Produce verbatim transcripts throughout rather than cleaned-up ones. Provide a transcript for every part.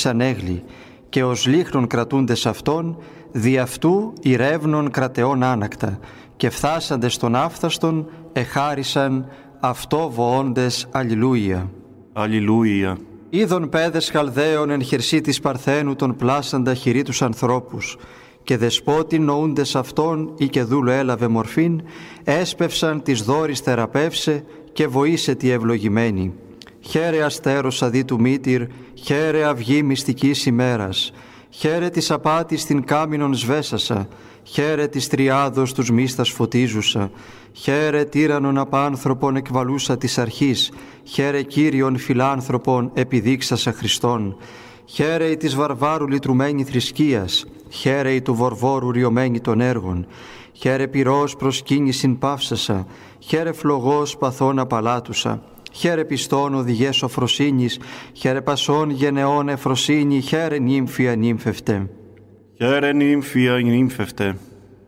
έσπευσαν έγλη, και ως λίχνον κρατούντες αυτόν, δι' αυτού ηρεύνων κρατεών άνακτα, και φθάσαντες στον άφθαστον, εχάρισαν αυτό βοώντες. Αλληλούια. Αλληλούια. Είδων πέδες Χαλδαίων εν χερσί της Παρθένου τον πλάσαντα χειρί τους ανθρώπους, και δεσπότην νοούντες αυτόν ή και δούλο έλαβε μορφήν, έσπευσαν της δόρης θεραπεύσε και βοήσε τη ευλογημένη. Χαίρε αστέρος αδί του μήτυρ, χαίρε αυγή μυστικής ημέρας, χαίρε της απάτης την κάμινον σβέσασα, χαίρε της τριάδος τους μίστας φωτίζουσα, χαίρε τύρανον απάνθρωπον εκβαλούσα της αρχής, χαίρε Κύριον φιλάνθρωπον επιδείξασα Χριστόν, χαίρε η της βαρβάρου λυτρουμένη θρησκείας, χαίρε η του βορβόρου ριωμένη των έργων, χαίρε πυρός προσκύνησιν παύσασα, χαίρε φλογός παθών απαλάτουσα, χαίρε πιστών οδηγές σοφροσύνης, χαίρε πασών γενεών εφροσύνη, χαίρε νύμφια νύμφευτε. Χαίρε νύμφια νύμφευτε.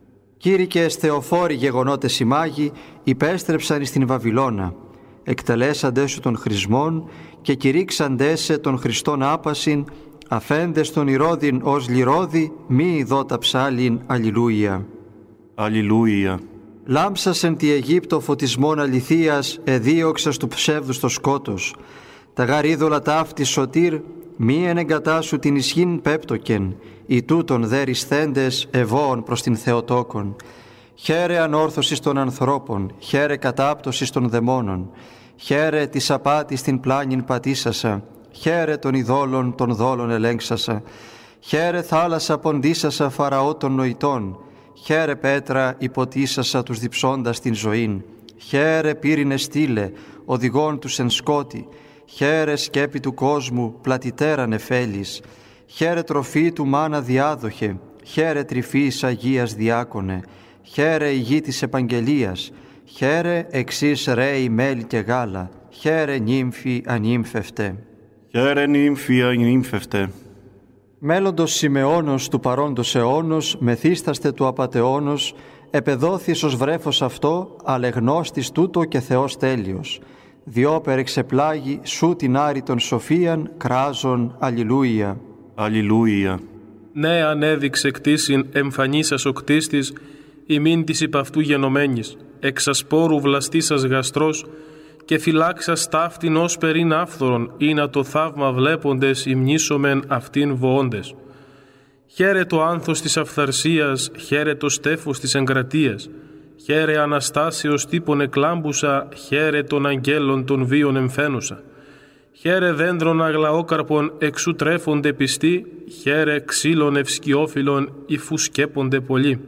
Κήρυκες Θεοφόροι γεγονότες ημάγοι, υπέστρεψαν στην Βαβυλώνα, εκτελέσαντε σου των χρησμών και κηρύξαντε σε των Χριστών άπασιν, αφέντες των Ηρώδην ως λιρώδη, μη ειδώτα ψάλιν. Αλληλούια. Αλληλούια. Λάμψασεν τη Αιγύπτο φωτισμόν αληθείας, εδίωξας του ψεύδους το σκότος. Τα γαρ είδωλα ταύτη σωτήρ, μη ενεγκατάσου την ισχύν πέπτοκεν, οι τούτων δε ρησθέντες ευώων προς την Θεοτόκον. Χαίρε ανόρθωσης των ανθρώπων, χαίρε κατάπτωσης των δαιμόνων, χαίρε της απάτης την πλάνην πατήσασα, χαίρε των ειδόλων των δόλων ελέγξασα, χαίρε θάλασσα ποντίσασα Φαραώ των νοητών, χαίρε πέτρα υποτίσασα τους διψώντας την ζωήν, χαίρε πύρινε στήλε, οδηγών τους εν σκότη, χαίρε σκέπη του κόσμου, πλατιτέρα νεφέλης, χαίρε τροφή του μάνα διάδοχε, χαίρε τρυφής Αγίας διάκονε, χαίρε η γη της επαγγελίας, χαίρε εξής ρέι μέλι και γάλα, χαίρε νύμφοι ανύμφευτε. Χαίρε νύμφοι ανύμφευτε. Μέλλοντος Σιμεώνος του παρόντος αιώνος, μεθύσταστε του απατεώνος, επεδόθης ως βρέφος αυτό, αλεγνώστης τούτο και Θεός τέλειος. Διόπερ εξεπλάγει σου την άρρητον σοφίαν, κράζον. Αλληλούια. Αλληλούια. Ναι, ανέδειξε κτίσιν εμφανίσας ο κτίστης, ημίν της υπ' αυτού γενομένης, εξασπόρου βλαστήσας γαστρός, και φυλάξας ταύτην ως περίν άφθορον, ή να το θαύμα βλέποντες υμνήσομεν αυτήν βοώντες. Χαίρε το άνθος της αυθαρσίας, χαίρε το στέφος της εγκρατείας, χαίρε Αναστάσεως τύπων εκλάμπουσα, χαίρε των αγγέλων των βίων εμφαίνουσα. Χαίρε δέντρων αγλαόκαρπων εξού τρέφονται πιστοί, χαίρε ξύλων ευσκιόφυλλων υφού σκέπονται πολλοί.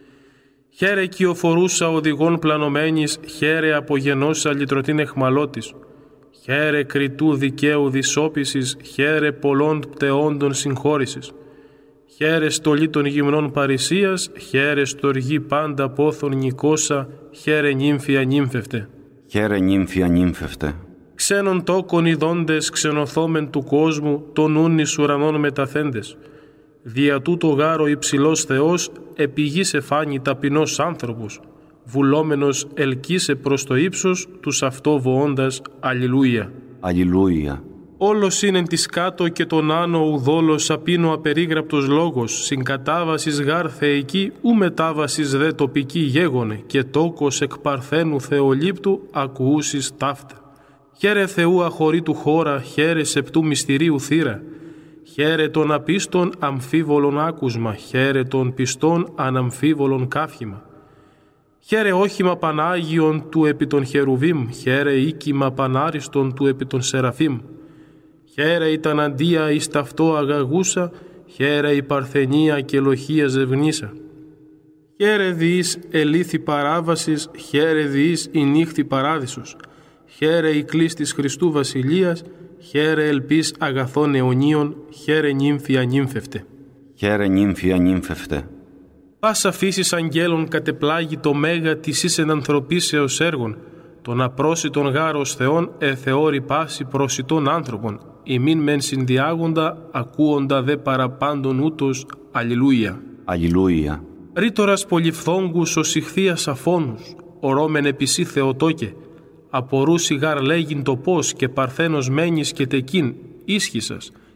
Χαίρε κυοφορούσα οδηγών πλανωμένης, χαίρε απογενώσα λυτρωτήν εχμαλώτης. Χαίρε κριτού δικαίου δυσόπισης, χαίρε πολλών πτεόντων συγχώρησης. Χαίρε στολή των γυμνών παρησίας, χαίρε στοργή πάντα πόθων νικόσα, χαίρε νύμφια νύμφευτε. Χαίρε νύμφια νύμφευτε. Ξένων τόκων ειδώντες ξενωθόμεν του κόσμου, των ούν εις ουρανών μεταθέντες. Δια τούτο γάρο υψηλός Θεός, επί γης εφάνει ταπεινός άνθρωπος, βουλόμενος ελκύσε προς το ύψος, τους αυτό βοώντας. Αλληλούια. Αλληλούια. Όλος είναι της κάτω και τον άνω ουδόλος απίνο απερίγραπτος λόγος, συγκατάβασης γάρ θεϊκή, ου μετάβασης δε τοπική γέγονε, και τόκος εκ παρθένου θεολήπτου ακουούσεις ταύτα. Χαίρε Θεού αχωρήτου χώρα, χαίρε σεπτού μυστηρίου θύρα. Χαίρε των απίστων αμφίβολον άκουσμα, χαίρε των πιστών αναμφίβολον καύχημα. Χαίρε όχημα Πανάγιον του επί των Χερουβίμ, χαίρε οίκημα Πανάριστον του επί των Σεραφείμ. Χαίρε η ταναντία εις ταυτό αγαγούσα, χαίρε η παρθενία και λοχία ζευνήσα. Χαίρε διείς ελήθη παράβασης, χαίρε διείς η νύχτη παράδεισος. Χαίρε η κλίστης Χριστού Βασιλείας, χαίρε ελπίς αγαθών αιωνίων, χαίρε νύμφια νύμφευτε. Χαίρε νύμφια νύμφευτε. Πάσα φύσης αγγέλων κατεπλάγει το μέγα της εις ενανθρωπίσεως έργων, τον απρόσιτον γάρος Θεών εθεώρη πάση προσιτών άνθρωπων, ημίν μεν συνδιάγοντα, ακούοντα δε παραπάντων ούτως. Αλληλούια. Αλληλούια. Ρήτορας πολυφθόγκους ως ηχθείας αφώνους, ορώμεν επισή Θεοτόκε, απορούσι γάρ λέγειν το πώς και παρθένος μένεις και τεκίν, ίσχυσας,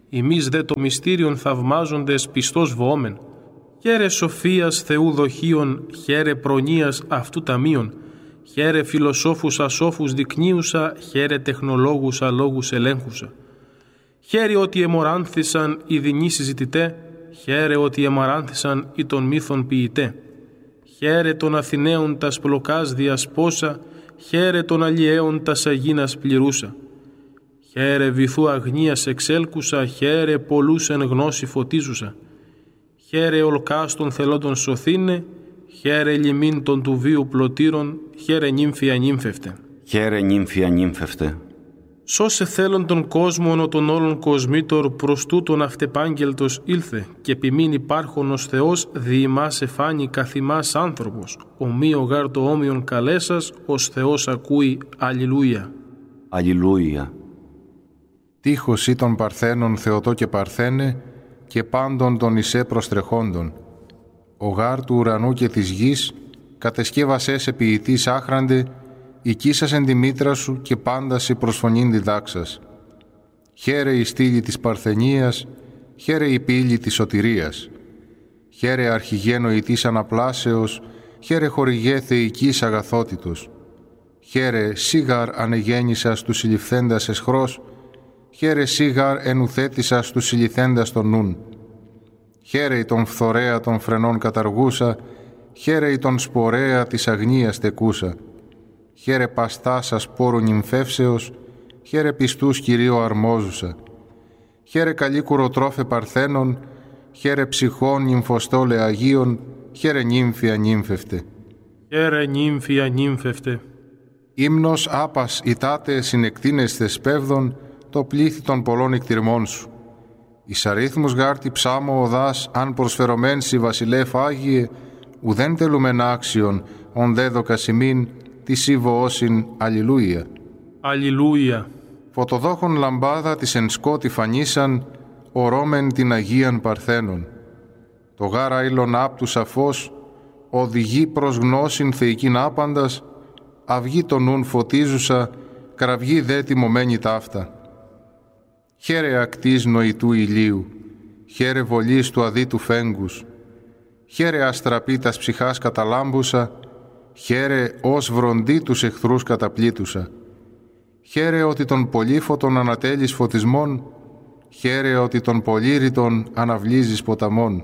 Εμείς δε το μυστήριον θαυμάζοντες πιστός βοόμεν. Χαίρε σοφίας Θεού δοχείων, χαίρε προνοίας αυτού ταμείων, χαίρε φιλοσόφους ασόφους δεικνύουσα, χαίρε τεχνολόγους αλόγους ελέγχουσα. Χαίρε ότι εμοράνθησαν οι δεινοί συζητητέ, χαίρε ότι εμαράνθησαν οι των μύθων ποιητέ. Χαίρε των Αθηναίων τας πλοκάς διασπόσα, χαίρε των αλλιέων τας αγίνας πληρούσα. Χαίρε βυθού αγνίας εξέλκουσα, χαίρε πολλούς εν γνώση φωτίζουσα. Χαίρε ολκάς των θελόντων σωθήνε, χαίρε λιμήν των του βίου πλωτήρων, χαίρε νύμφια νύμφευτε. Χαίρε νύμφια νύμφευτε. Σώσε θέλον τον κόσμον ο των όλων κοσμήτωρ, προς τούτον αυτεπάγγελτος ήλθε, και επιμήν υπάρχον ως Θεός διημάς εφάνει καθημάς άνθρωπος, ομοίο γάρ το όμοιον καλέσας, ως Θεός ακούει. Αλληλούια. Αλληλούια. Τείχος ή των Παρθένων Θεοτό και Παρθένε, και πάντων των Ισέ προστρεχόντων. Ο γάρ του ουρανού και της γης, κατεσκεύασέ σε ποιητής άχραντε, οικίσας εν τη μήτρα σου και πάντας η προσφωνήν διδάξας. Χαίρε η στήλη της Παρθενίας, χαίρε η πύλη της σωτηρίας. Χαίρε αρχιγένοητής αναπλάσεως, χαίρε χορηγέ θεϊκής αγαθότητος. Χαίρε σίγαρ ανεγέννησας του συλληφθέντας εσχρός, χαίρε σίγαρ ενουθέτησας του συλληθέντας των νουν. Χαίρε τον φθορέα των φρενών καταργούσα, χαίρε τον σπορέα της αγνίας τεκούσα. Χαίρε παστάσα σπόρου νυμφεύσεως, χαίρε πιστούς Κυρίω αρμόζουσα. Χαίρε καλή κουροτρόφε Παρθένων, χαίρε ψυχών νυμφοστόλε Αγίων, χαίρε νύμφια νύμφευτε. Χαίρε νύμφια νύμφευτε. Ύμνος άπας ητάτε συνεκτείνεσθε σπέβδων, το πλήθη των πολλών εκτιρμών σου. Εις αρίθμους γάρτη ψάμο οδάς, αν προσφερωμέν σοι βασιλεύ Άγιε, ουδέν τελούμεν άξιον, ον δέδοκα ημίν, τη σύβο όσιν. Αλληλούια. Αλληλούια. Φωτοδόχων λαμπάδα της εν σκότη φανίσαν, ορώμεν την Αγίαν Παρθένων. Το γάρα ήλον άπτου σαφώς, οδηγεί προς γνώσιν θεϊκήν άπαντας, αυγή το νουν φωτίζουσα, κραυγή δε τιμωμένη ταύτα. Χαίρε ακτής νοητού ηλίου, χαίρε βολής του αδίτου φέγγους, χαίρε αστραπή τας ψυχάς καταλάμπουσα, χαίρε ως βροντί τους εχθρούς καταπλήτουσα. Χαίρε ότι τον πολύφωτον ανατέλεις φωτισμών, χαίρε ότι τον πολύρητον αναβλύζεις ποταμών.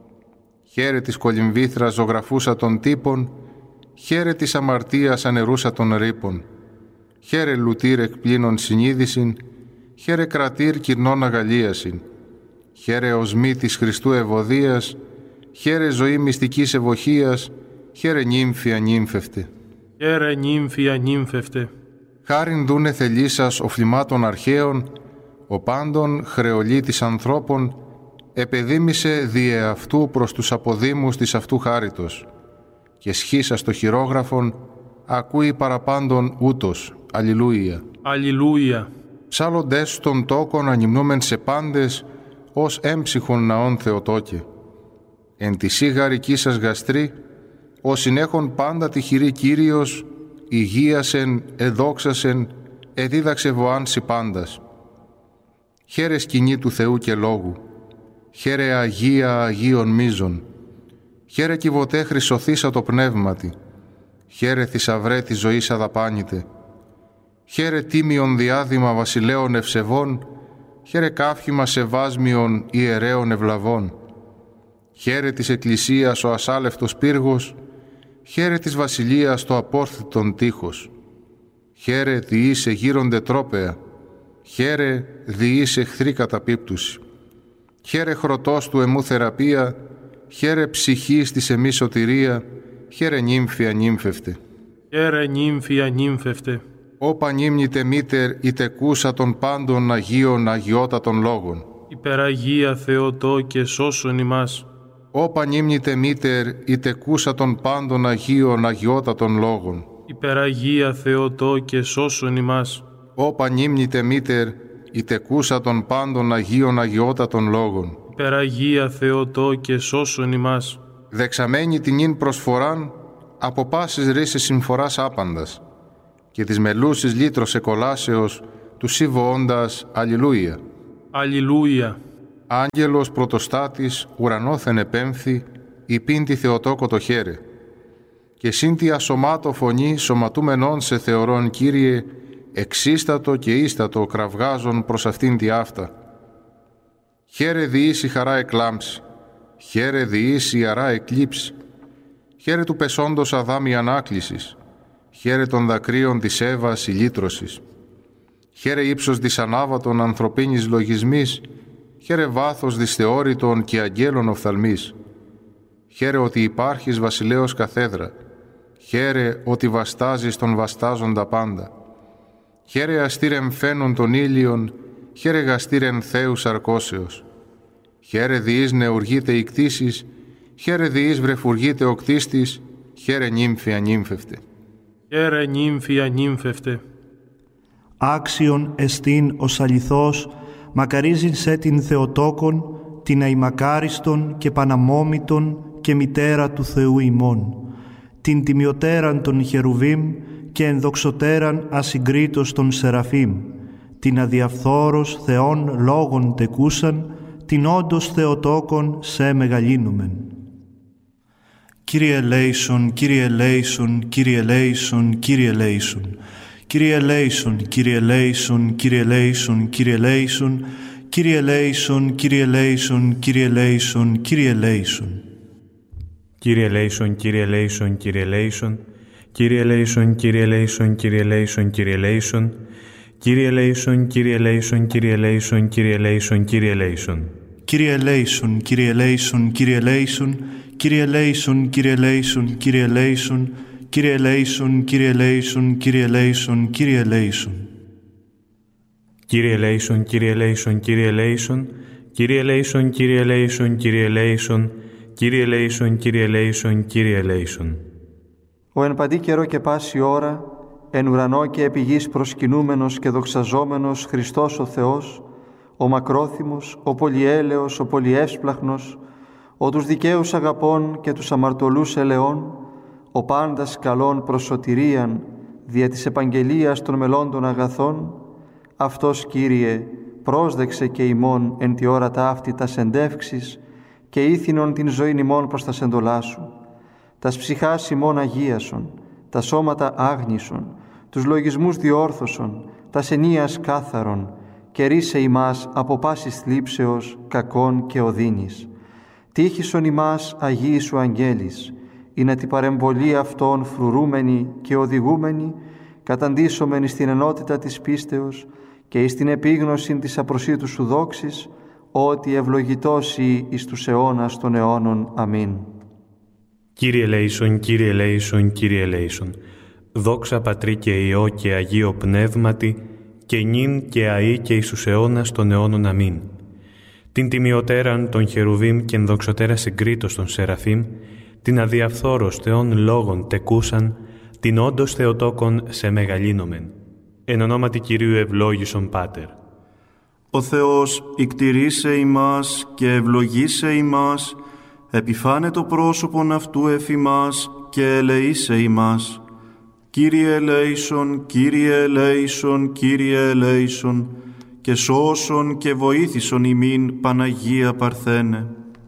Χαίρε της κολυμβήθρας ζωγραφούσα των τύπων, χαίρε της αμαρτίας ανερούσα των ρήπων. Χαίρε λουτήρ εκπλήνων συνείδησιν, χαίρε κρατήρ κυρνών αγαλίασιν. Χαίρε οσμή της Χριστού ευωδίας, χαίρε ζωή μυστικής ευοχίας, χαίρε νύμφια νύμφευτε. Χαίρε νύμφια νύμφευτε. Χάριν δούνε θελήσας οφλημάτων αρχαίων, ο πάντων χρεολίτης ανθρώπων, επεδήμησε διε αυτού προς τους αποδήμους της αυτού χάριτος, και σχίσας το χειρόγραφον, ακούει παραπάντων ούτως. Αλληλούια. Αλληλούια. Ψάλλοντες των τόκων ανυμνούμεν σε πάντες, ως έμψυχον ναών Θεοτόκε. Εν τη σίγαρική σας γαστρή, ως συνέχον πάντα τυχηρή Κύριος, υγείασεν, εδόξασεν, εδίδαξε βοάνσι πάντας. Χαίρε σκηνή του Θεού και λόγου, χαίρε Αγία Αγίων μίζων, χαίρε κυβωτέ χρυσοθήσα το πνεύματι, χαίρε θησαυρέ της ζωής αδαπάνητε, χαίρε τίμιον διάδημα βασιλέων ευσεβών, χαίρε κάφημα σεβάσμιον ιερέων ευλαβών, χαίρε της Εκκλησίας ο ασάλευτος πύργος, χαίρε της βασιλείας το απόρθητον τείχος, χαίρε διείς εγείρονται τρόπεα, χαίρε διείς εχθρή καταπίπτουση, χαίρε χρωτός του εμού θεραπεία, χαίρε ψυχής της εμής σωτηρία, χαίρε νύμφια νύμφευτε. Χαίρε νύμφια νύμφευτε. Όπα νύμνητε μήτερ η τεκούσα των πάντων Αγίων αγιότατων λόγων. Υπεραγία Θεοτό και σώσον ημάς. Όπα νύμνητε μήτερ η τεκούσα των πάντων Αγίων αγιότατων λόγων. Υπεραγία Θεοτό και σώσον ημάς. Όπα νύμνητε μήτερ η τεκούσα των πάντων Αγίων αγιότατων λόγων. Υπεραγία Θεοτό και σώσον ημάς. Δεξαμένη την ίν προσφοράν, από πάσης ρίσες συμφοράς άπαντας, και της μελούσης λύτρος εκολάσεως, του σύβοόντας. Αλληλούια. Αλληλούια. Άγγελος πρωτοστάτης ουρανόθεν επέμφθη, υπήν τη Θεοτόκο το χαίρε. Και σύν τη ασωμάτω φωνή σωματούμενον σε θεωρών, Κύριε, εξίστατο και ίστατο κραυγάζον προς αυτήν τη αυτά. Χαίρε διείς η χαρά εκλάμψη, χαίρε διείς η αρά εκλείψη, χαίρε του πεσόντος Αδάμ η ανάκλησης, χαίρε των δακρύων της Εύας η λύτρωσης, χαίρε ύψος δυσανάβατον ανθρωπίνης λογισμής, χαίρε βάθος δυσθεώρητον και αγγέλων οφθαλμής, χαίρε ότι υπάρχεις βασιλέως καθέδρα, χαίρε ότι βαστάζεις τον βαστάζοντα πάντα, χαίρε αστήρεν φαίνον των ήλιων, χαίρε γαστήρεν Θεούς αρκώσεως, χαίρε διείς νεουργείτε η κτήσης, χαίρε διείς βρεφουργείτε ο κτίστης, χαίρε νύμφια νύμφευτε. Χαίρε νύμφια νύμφευτε. Άξιον εστίν ως αληθώς, μακαρίζειν σε την Θεοτόκον, την αημακάριστον και παναμόμητον και μητέρα του Θεού ημών, την τιμιωτέραν των Χερουβίμ και ενδοξωτέραν ασυγκρίτως των Σεραφείμ, την αδιαφθόρος Θεών λόγων τεκούσαν, την όντως Θεοτόκον σε μεγαλύνομεν. Κύριε ελέησον, Κύριε ελέησον, Κύριε ελέησον, Κύριε ελέησον, Κύριε ελέησον, Κύριε ελέησον, Κύριε ελέησον, Κύριε ελέησον, Κύριε ελέησον, Κύριε ελέησον, Κύριε ελέησον, Κύριε ελέησον. Κύριε ελέησον, Κύριε ελέησον, Κύριε ελέησον, Κύριε ελέησον, Κύριε ελέησον, Κύριε ελέησον, Κύριε ελέησον, Κύριε ελέησον, Κύριε ελέησον, Κύριε ελέησον, Κύριε ελέησον, Κύριε ελέησον. Κύριε ελέησον, Κύριε ελέησον, Κύριε ελέησον, Κύριε ελέησον, Κύριε ελέησον, Κύριε ελέησον, Κύριε ελέησον, Κύριε ελέησον, Κύριε ελέησον, Κύριε ελέησον. Κύριε ελέησον, Κύριε ελέησον, Κύριε ελέησον, Κύριε ελέησον, Κύριε ελέησον, Κύριε ελέησον, Κύριε ελέησον, Κύριε ελέησον, Κύριε ελέησον. Ο εν παντή καιρό και πάση ώρα, εν ουρανό και επί γης προσκυνούμενος και δοξαζόμενος Χριστός ο Θεός, ο μακρόθυμος, ο πολυέλεος, ο πολυεύσπλαχνος, ο τους δικαίους αγαπών και τους αμαρτωλούς ελεών, ο πάντας καλών προς σωτηρίαν δια της επαγγελίας των μελών αγαθών, αυτός, Κύριε, πρόσδεξε και ημών εν τη ώρα ταύτη τας εντεύξεις και ήθινον την ζωήν ημών προς τα σεντολά σου. Τας ψυχάς ημών αγίασον, τα σώματα άγνησον, τους λογισμούς διόρθωσον, τας ενίας κάθαρον, και ρίσε ημάς από πάσης θλίψεως, κακών και οδύνης. Τύχησον ημάς Αγίη σου αγγέλης, είναι την παρεμβολή αυτών φρουρούμενη και οδηγούμενη, καταντήσομεν στην ενότητα της πίστεως και εις την επίγνωση της απροσίτου σου δόξης, ότι ευλογητώσει εις τους αιώνας των αιώνων. Αμήν. Κύριε ελέησον, Κύριε ελέησον, Κύριε ελέησον. Δόξα Πατρί και Υιό και Αγίο Πνεύματι, και νυν και αεί και εις τους αιώνας των αιώνων. Αμήν. Την τιμιωτέραν των Χερουβίμ και ενδοξωτέρα συγκρίτως των Σεραφείμ, την αδιαφθόρος Θεών λόγων τεκούσαν, την όντως Θεοτόκον σε μεγαλύνομεν. Εν ονόματι Κυρίου ευλόγησον Πάτερ. Ο Θεός ικτηρίσε ημάς και ευλογήσε ημάς, επιφάνε το πρόσωπον αυτού εφ' ημάς και ελεήσε ημάς. Κύριε ελέησον, Κύριε ελέησον, Κύριε ελέησον, και σώσον και βοήθησον ημίν Παναγία Παρθένε.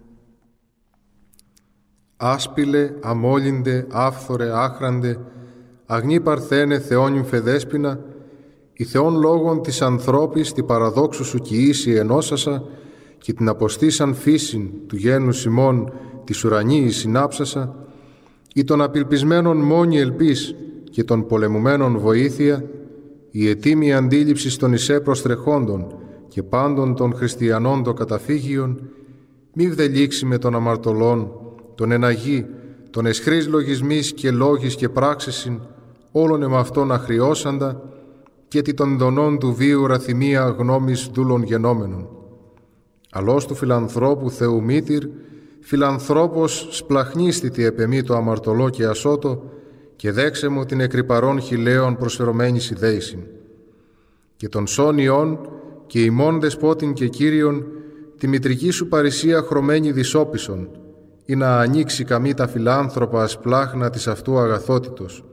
Άσπηλε, αμόλυντε, άφθορε, άχραντε, αγνή Παρθένε Θεόνυμφε Δέσποινα, η Θεόν λόγων της ανθρώπης τη παραδόξου σου κοιήσει ενώσασα και την αποστήσαν φύσιν του γένους ημών της ουρανίης συνάψασα, ή των απελπισμένων μόνη ελπίς και των πολεμουμένων βοήθεια, η ετήμη αντίληψη των εισέ προστρεχόντων και πάντων των χριστιανών το καταφύγιον, μη βδελήξει με των αμαρτωλών, τον εναγή, τον εσχρής λογισμής και λόγης και πράξησιν, όλων εμαυτών αχριώσαντα, και τι των δονών του βίου ραθυμία γνώμης δούλων γενόμενων. Αλλός του φιλανθρώπου Θεού μήτηρ, φιλανθρώπος σπλαχνίστητη επεμή το αμαρτωλό και ασώτο, και δέξε μου την εκρυπαρών χιλέων προσφερωμένης ιδέησιν. Και των σόνιών και ημών δεσπότην και Κύριον, τη μητρική σου παρησία χρωμένη δυσόπισον, ή να ανοίξει καμή τα φιλάνθρωπα ασπλάχνα της αυτού αγαθότητος.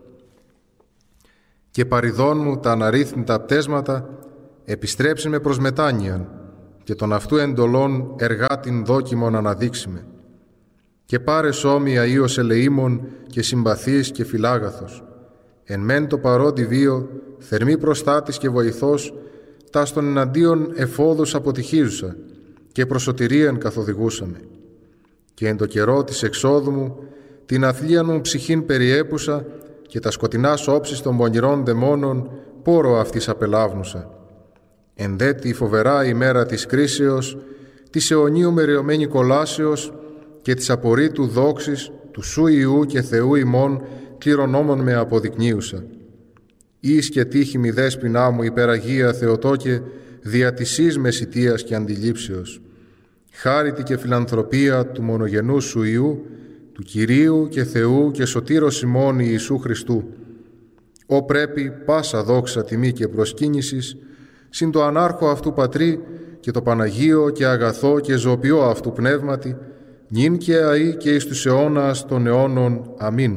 Και παριδών μου τα αναρρύθμιτα πτέσματα, επιστρέψε με προς μετάνοιαν, και των αυτού εντολών εργάτην δόκιμον αναδείξιμε. Και πάρε σώμη αΐος ελεήμων και συμπαθής και φιλάγαθος. Εν μεν το παρόντι βίο, θερμή προστάτης και βοηθός, τας των εναντίον εφόδους αποτυχίζουσα και προσωτηρίαν καθοδηγούσαμε. Και εν το καιρό της εξόδου μου, την αθλίαν μου ψυχήν περιέπουσα και τα σκοτεινάς όψεις των πονηρών δαιμόνων πόρο αυτής απελάβνουσα. Εν δε τη φοβερά ημέρα της κρίσεως, της αιωνίου μεριωμένη κολάσεως και της απορρίτου δόξης του Σου Υιού και Θεού ημών κληρονόμων με αποδεικνύουσα. Εις και τύχημη δέσποινά μου υπεραγία Θεοτόκε, δια της εις μεσιτείας και αντιλήψεως. Χάριτη και φιλανθρωπία του μονογενού Σου Υιού, του Κυρίου και Θεού και Σωτήρος ημών Ιησού Χριστού. Ω πρέπει πάσα δόξα τιμή και προσκύνησης, συν το ανάρχο αυτού Πατρί και το Παναγίο και αγαθό και ζωοποιό αυτού πνεύματι, νυν και αεί και εις τους αιώνας των αιώνων. Αμήν.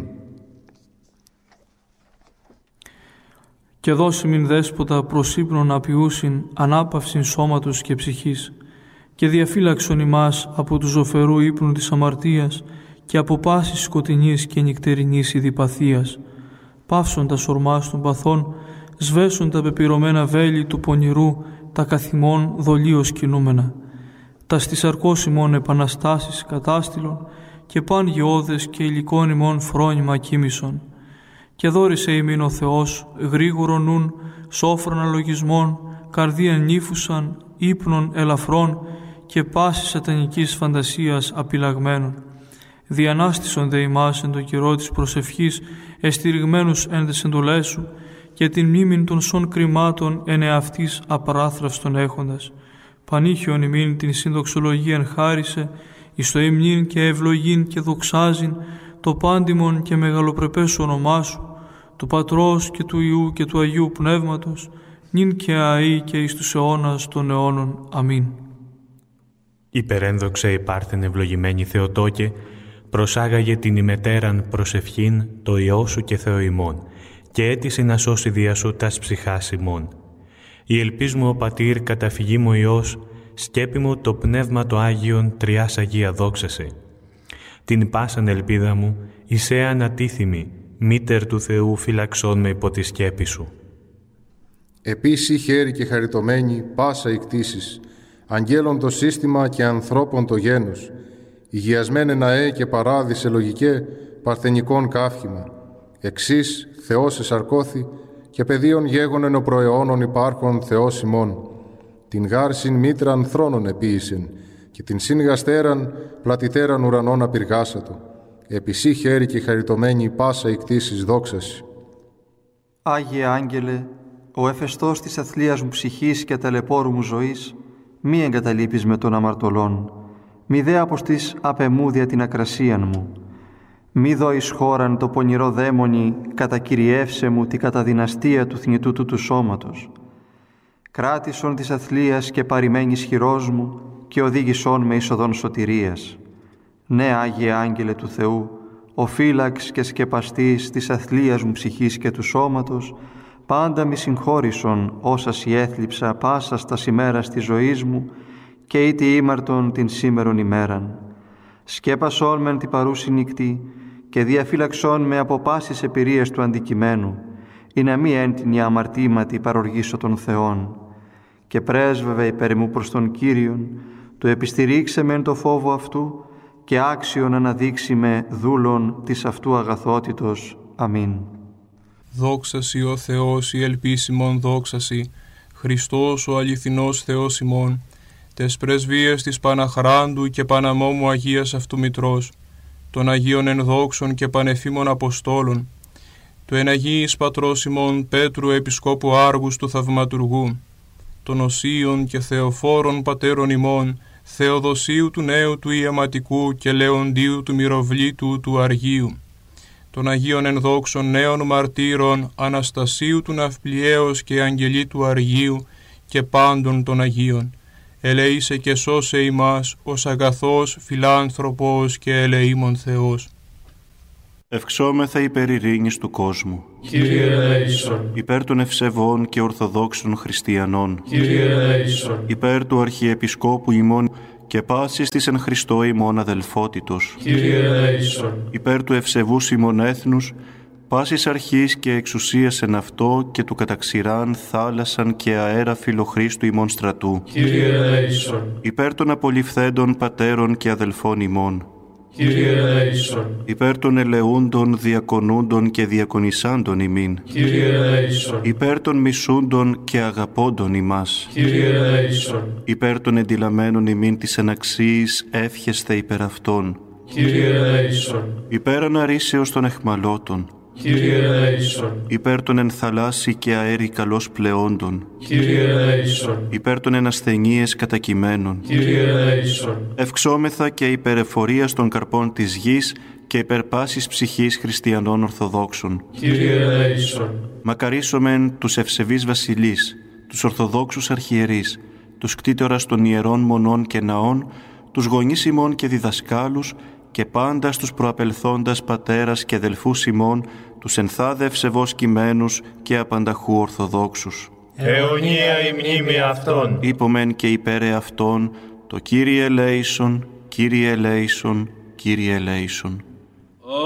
Και δώσιμην δέσποτα προς ύπνον απειούσιν ανάπαυσιν σώματος και ψυχής, και διαφύλαξον ημάς από του ζωφερού ύπνου της αμαρτίας και από πάσης σκοτεινής και νυχτερινής ειδιπαθίας, πάυσον τα σορμάς των παθών, σβέσον τα πεπυρωμένα βέλη του πονηρού, τα καθημών δολίως κινούμενα, τα στις αρκός ημών επαναστάσεις κατάστηλον και παν γεώδες και υλικών ημών φρόνημα κοίμησον. Και δόρισε ημίν ο Θεός γρήγορον νουν, σόφρον αλογισμών, καρδίαν νύφουσαν, ύπνων ελαφρών και πάσης σατανικής φαντασίας απειλαγμένων. Διανάστησον δε ημάς εν το καιρό της προσευχής, εστηριγμένους εν τες εντολές σου, και την μνήμην των σών κρυμάτων εν εαυτής απαράθραυστον έχοντας. Πανήχιον ημίν την συνδοξολογίαν χάρισε, εις το υμνήν και ευλογήν και δοξάζειν, το πάντιμον και μεγαλοπρεπές όνομά σου, του Πατρός και του Υιού και του Αγίου Πνεύματος, νυν και αεί και εις τους αιώνας των αιώνων. Αμήν. Υπερένδοξε υπάρθεν ευλογημένη Θεοτόκε, προσάγαγε την ημετέραν προσευχήν το Υιό σου και Θεό ημών, και έτησε να σώσει δια σου τας ψυχάς ημών. Η ελπίς μου ο Πατήρ καταφυγή μου Υιός, σκέπη μου το Πνεύμα το Άγιον τριάς Αγία δόξασε. Την πάσαν ελπίδα μου, εισέ ανατίθιμη, μήτερ του Θεού φυλαξών με υπό τη σκέπη σου. Επίση χέρι και χαριτωμένη πάσα οι κτήσεις, αγγέλων το σύστημα και ανθρώπων το γένος, υγιασμένε ναέ και παράδεισε λογικέ, παρθενικών καύχημα, εξής Θεός εσαρκώθη και παιδίων γέγονεν ο προαιώνων υπάρχων Θεός ημών, την γάρσιν μήτραν θρόνων επίησεν και την σύνγαστέραν πλατιτέραν ουρανών απειργάσατο, επισή χέρι και χαριτωμένη πάσα οι κτήσεις δόξαση. Άγιε Άγγελε, ο εφεστός της αθλίας μου ψυχής και ταλαιπώρου μου ζωής, μη εγκαταλείπεις με των αμαρτωλών, μη δε αποστείς απεμούδια την ακρασίαν μου. Μη δώεις χώραν το πονηρό δαίμονι, κατακυριεύσε μου τη καταδυναστία του θνητού του του σώματος. Κράτησον της αθλίας και παρημένης χειρός μου και οδήγησόν με εις οδόν σωτηρίας. Ναι, Άγιε Άγγελε του Θεού, ο φύλαξ και σκεπαστής της αθλίας μου ψυχής και του σώματος, πάντα μη συγχώρησον όσα σοι έθλιψα πάσας τας ημέρας της ζωής μου και ήτι ήμαρτον την σήμερον ημέραν. Σκέπασόν μεν την παρούση νύκτη και διαφύλαξόν με από πάσης εμπειρίες του αντικειμένου, ή να μη έντυνη αμαρτήματι παροργήσω των Θεών. Και πρέσβευε υπέρ μου προς τον Κύριον, του επιστηρίξε μεν το φόβο αυτού και άξιον αναδείξει με δούλων της αυτού αγαθότητος. Αμήν. Δόξασι ο Θεός η ελπίσιμον δόξασι, Χριστός ο αληθινός Θεός ημών, τες πρεσβείες της Παναχράντου και Παναμόμου Αγίας αυτού Μητρός, των Αγίων ενδόξων και πανεφήμων Αποστόλων, του εν Αγίης Πατρός ημών Πέτρου Επισκόπου Άργους του Θαυματουργού, των Οσίων και Θεοφόρων Πατέρων ημών, Θεοδοσίου του Νέου του Ιεματικού και Λεοντίου του Μυροβλήτου του Αργίου, των Αγίων ενδόξων νέων μαρτύρων Αναστασίου του Ναυπλιέως και Αγγελή του Αργίου και πάντων των Αγίων, ελεήσε και σώσε ημάς ως αγαθός φιλάνθρωπος και ελεήμων Θεός. Ευξόμεθα υπέρ ειρήνης του κόσμου. Κύριε ελέησον. Υπέρ των ευσεβών και ορθοδόξων χριστιανών. Κύριε ελέησον. Υπέρ του Αρχιεπισκόπου ημών και πάσης της εν Χριστώ ημών αδελφότητος. Κύριε ελέησον. Υπέρ του ευσεβούς ημών έθνους, πάσης αρχής και εξουσίας εν αυτό και του καταξηράν θάλασσαν και αέρα φιλοχρίστου ημών στρατού. Κύριε ελέησον. Υπέρ των απολυφθέντων πατέρων και αδελφών ημών. Κύριε ελέησον. Υπέρ των ελεούντων, διακονούντων και διακονισάντων ημίν. Κύριε ελέησον. Υπέρ των μισούντων και αγαπώντων ημάς. Κύριε ελέησον. Υπέρ των εντυλαμένων ημίν της εναξίης εύχεσθε υπέρ αυτών. Κύριε ελέησον. Υπέρ αναρρήσεως των εχμαλώτων. Κύριε ελέησον. Υπέρ των εν θαλάσσι και αέρι καλώς πλεόντων. Κύριε ελέησον. Υπέρ των εν ασθενείες κατακειμένων. Κύριε ελέησον. Ευξόμεθα και υπέρ εφορίας των καρπών της γης και υπέρ πάσης ψυχής χριστιανών Ορθοδόξων. Κύριε ελέησον. Μακαρίσομεν τους ευσεβείς βασιλείς, τους Ορθοδόξους αρχιερείς, τους κτήτορας των ιερών μονών και ναών, τους γονείς ημών και διδασκάλους και πάντα στους προαπελθόντας πατέρας και αδελφούς ημών, τους ενθάδε ευσεβώς κειμένους και απανταχού Ορθοδόξους. Αιωνία η μνήμη αυτών. Είπομεν και υπέρ αυτών, το Κύριε ελέησον, Κύριε ελέησον, Κύριε ελέησον.